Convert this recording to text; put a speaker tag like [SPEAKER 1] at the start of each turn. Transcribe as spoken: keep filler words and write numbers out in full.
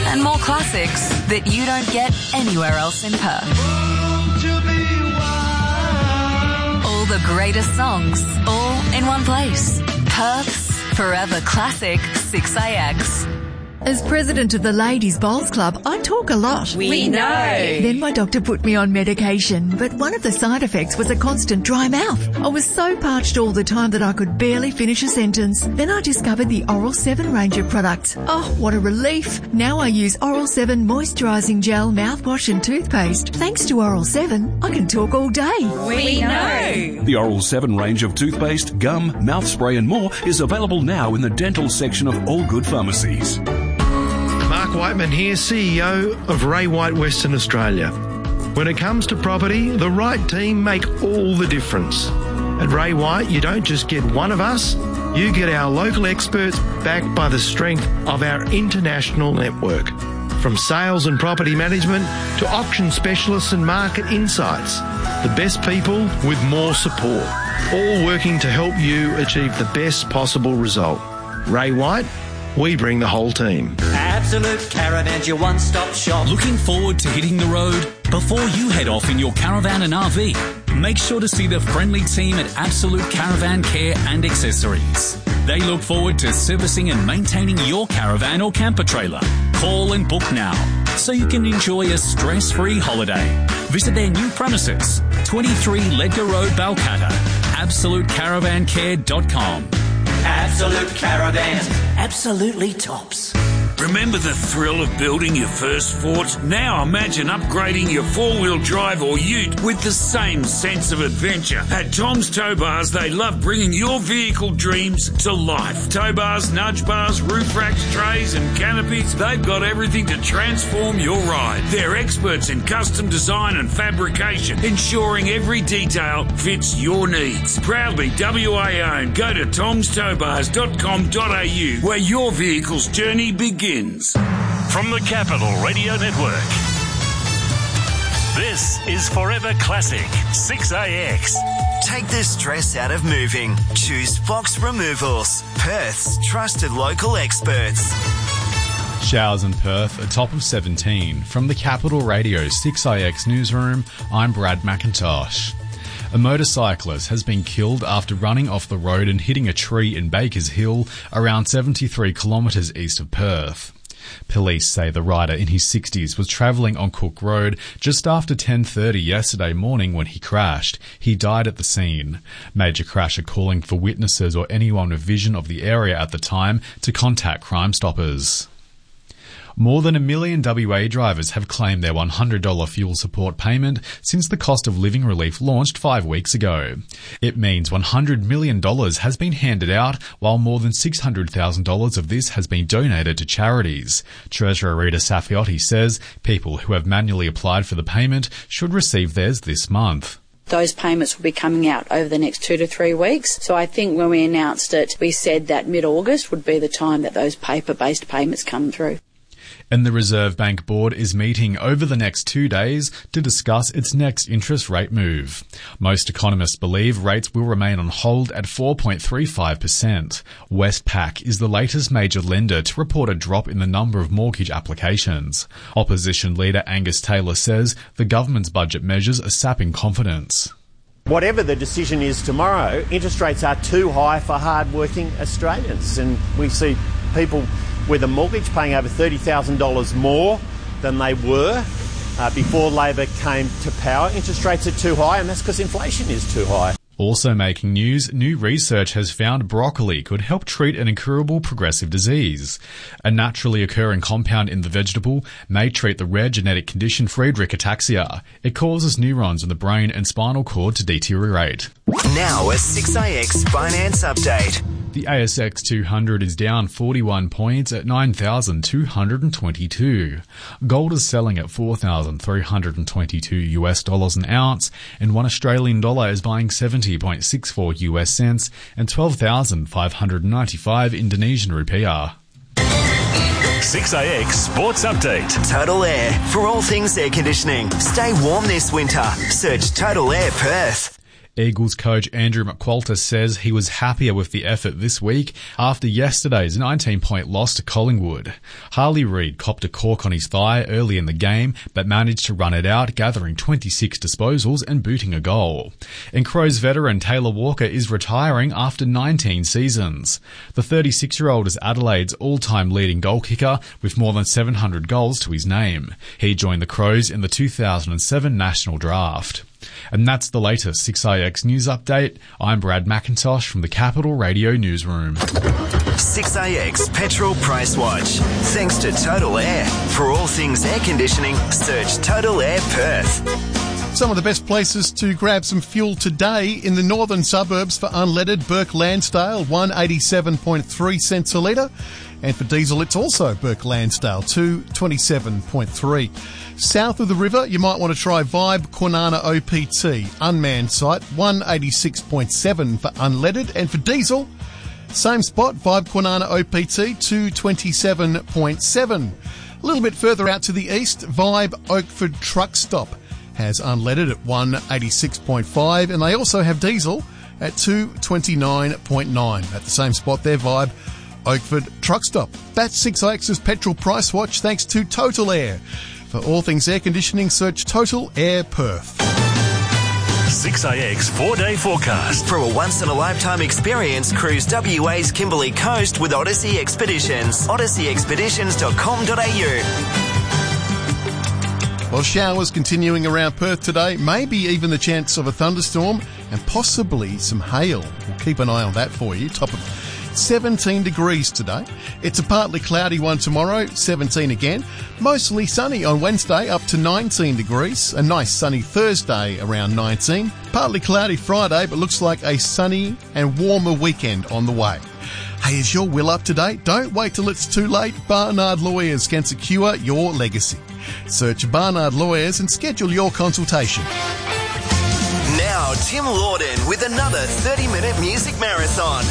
[SPEAKER 1] and more classics that you don't get anywhere else in Perth. All the greatest songs, all in one place. Perth's Forever Classic six A X.
[SPEAKER 2] As president of the Ladies Bowls Club, I talk a lot.
[SPEAKER 3] We know.
[SPEAKER 2] Then my doctor put me on medication, but one of the side effects was a constant dry mouth. I was so parched all the time that I could barely finish a sentence. Then I discovered the Oral seven range of products. Oh, what a relief. Now I use Oral seven moisturising gel, mouthwash and toothpaste. Thanks to Oral seven, I can talk all day.
[SPEAKER 3] We know.
[SPEAKER 4] The Oral seven range of toothpaste, gum, mouth spray and more is available now in the dental section of all good pharmacies.
[SPEAKER 5] Mark Whiteman here, C E O of Ray White Western Australia. When it comes to property, the right team make all the difference. At Ray White, you don't just get one of us, you get our local experts backed by the strength of our international network. From sales and property management to auction specialists and market insights, the best people with more support, all working to help you achieve the best possible result. Ray White, we bring the whole team.
[SPEAKER 6] Absolute Caravan's your one-stop shop.
[SPEAKER 7] Looking forward to hitting the road? Before you head off in your caravan and R V, make sure to see the friendly team at Absolute Caravan Care and Accessories. They look forward to servicing and maintaining your caravan or camper trailer. Call and book now so you can enjoy a stress-free holiday. Visit their new premises, twenty-three Ledger Road, Balcatta, absolute caravan care dot com.
[SPEAKER 6] Absolute Caravan. Absolutely tops.
[SPEAKER 8] Remember the thrill of building your first fort? Now imagine upgrading your four-wheel drive or ute with the same sense of adventure. At Tom's Tow Bars, they love bringing your vehicle dreams to life. Tow bars, nudge bars, roof racks, trays and canopies, they've got everything to transform your ride. They're experts in custom design and fabrication, ensuring every detail fits your needs. Proudly W A owned. Go to toms tow bars dot com dot a u where your vehicle's journey begins.
[SPEAKER 9] From the Capital Radio Network, this is Forever Classic six A X.
[SPEAKER 10] Take the stress out of moving. Choose Fox Removals, Perth's trusted local experts.
[SPEAKER 11] Showers in Perth, a top of seventeen. From the Capital Radio six A X newsroom, I'm Brad McIntosh. A motorcyclist has been killed after running off the road and hitting a tree in Bakers Hill, around seventy-three kilometres east of Perth. Police say the rider in his sixties was travelling on Cook Road just after ten thirty yesterday morning when he crashed. He died at the scene. Major Crash are calling for witnesses or anyone with vision of the area at the time to contact Crime Stoppers. More than a million W A drivers have claimed their one hundred dollars fuel support payment since the cost of living relief launched five weeks ago. It means one hundred million dollars has been handed out, while more than six hundred thousand dollars of this has been donated to charities. Treasurer Rita Safiotti says people who have manually applied for the payment should receive theirs this month.
[SPEAKER 12] Those payments will be coming out over the next two to three weeks. So I think when we announced it, we said that mid-August would be the time that those paper-based payments come through.
[SPEAKER 11] And the Reserve Bank Board is meeting over the next two days to discuss its next interest rate move. Most economists believe rates will remain on hold at four point three five percent. Westpac is the latest major lender to report a drop in the number of mortgage applications. Opposition leader Angus Taylor says the government's budget measures are sapping confidence.
[SPEAKER 13] Whatever the decision is tomorrow, interest rates are too high for hard-working Australians, and we see people with a mortgage paying over thirty thousand dollars more than they were uh, before Labor came to power. Interest rates are too high, and that's because inflation is too high.
[SPEAKER 11] Also making news, new research has found broccoli could help treat an incurable progressive disease. A naturally occurring compound in the vegetable may treat the rare genetic condition Friedreich ataxia. It causes neurons in the brain and spinal cord to deteriorate.
[SPEAKER 10] Now a six A X finance update.
[SPEAKER 11] The A S X two hundred is down forty-one points at nine thousand two hundred twenty-two. Gold is selling at four thousand three hundred twenty-two US dollars an ounce, and one Australian dollar is buying seventy point six four US cents and twelve thousand five hundred ninety-five Indonesian rupiah.
[SPEAKER 9] six A X Sports Update.
[SPEAKER 10] Total Air. For all things air conditioning, stay warm this winter. Search Total Air Perth.
[SPEAKER 11] Eagles coach Andrew McQualter says he was happier with the effort this week after yesterday's nineteen-point loss to Collingwood. Harley Reid copped a cork on his thigh early in the game, but managed to run it out, gathering twenty-six disposals and booting a goal. And Crows veteran Taylor Walker is retiring after nineteen seasons. The thirty-six-year-old is Adelaide's all-time leading goal kicker with more than seven hundred goals to his name. He joined the Crows in the two thousand seven National Draft. And that's the latest six A X News Update. I'm Brad McIntosh from the Capital Radio Newsroom.
[SPEAKER 10] six A X Petrol Price Watch. Thanks to Total Air. For all things air conditioning, search Total Air Perth.
[SPEAKER 3] Some of the best places to grab some fuel today in the northern suburbs for unleaded, Burke Lansdale, one eighty-seven point three cents a litre. And for diesel, it's also Burke Lansdale, two twenty-seven point three. South of the river, you might want to try Vibe Kwinana O P T, unmanned site, one eighty-six point seven for unleaded. And for diesel, same spot, Vibe Kwinana O P T, two twenty-seven point seven. A little bit further out to the east, Vibe Oakford Truck Stop has unleaded at one eighty-six point five, and they also have diesel at two twenty-nine point nine. At the same spot there, Vibe Oakford Truck Stop. That's six A X's Petrol Price Watch thanks to Total Air. For all things air conditioning, search Total Air Perth.
[SPEAKER 9] six A X four-day forecast.
[SPEAKER 10] For a once-in-a-lifetime experience, cruise W A's Kimberley Coast with Odyssey Expeditions. odyssey expeditions dot com dot a u.
[SPEAKER 3] Well, showers continuing around Perth today, maybe even the chance of a thunderstorm and possibly some hail. We'll keep an eye on that for you. Top of seventeen degrees today. It's a partly cloudy one tomorrow, seventeen again. Mostly sunny on Wednesday, up to nineteen degrees. A nice sunny Thursday, around nineteen. Partly cloudy Friday, but looks like a sunny and warmer weekend on the way. Hey, is your will up to date? Don't wait till it's too late. Barnard Lawyers can secure your legacy. Search Barnard Lawyers and schedule your consultation.
[SPEAKER 10] Now, Tim Lawden with another thirty-minute music marathon.